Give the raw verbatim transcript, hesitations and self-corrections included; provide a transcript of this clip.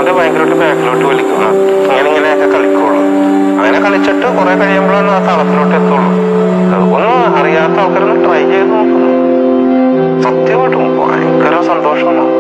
അറിയാണ്ട് ഭയങ്കരമായിട്ട് ബാക്കിലോട്ട് വലിക്കുന്നു. ഇങ്ങനെ ഇങ്ങനെയൊക്കെ കളിക്കുള്ളൂ. അങ്ങനെ കളിച്ചിട്ട് കുറെ കഴിയുമ്പോഴാണ് ആ തളത്തിലോട്ട് എത്തുള്ളൂ. ഒന്നും അറിയാത്ത ആൾക്കാരൊന്നും ട്രൈ ചെയ്ത് നോക്കുന്നു. സത്യമായിട്ടും ഭയങ്കര സന്തോഷമാണ്.